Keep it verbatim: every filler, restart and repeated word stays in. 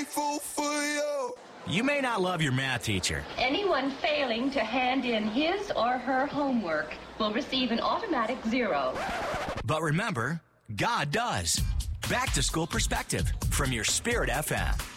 grateful for you. You may not love your math teacher. Anyone failing to hand in his or her homework will receive an automatic zero. But remember, God does. Back to School Perspective from your Spirit F M.